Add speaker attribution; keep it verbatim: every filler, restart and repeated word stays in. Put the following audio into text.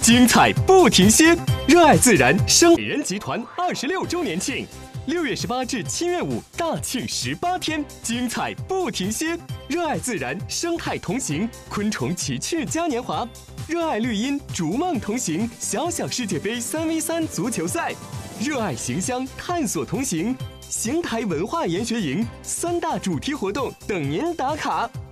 Speaker 1: 精彩不停歇，热爱自然生美人集团二十六周年庆，六月十八至七月五大庆十八天，精彩不停歇，热爱自然生态同行，昆虫奇趣嘉年华，热爱绿茵逐梦同行，小小世界杯三 v 三足球赛，热爱行乡探索同行，邢台文化研学营三大主题活动等您打卡。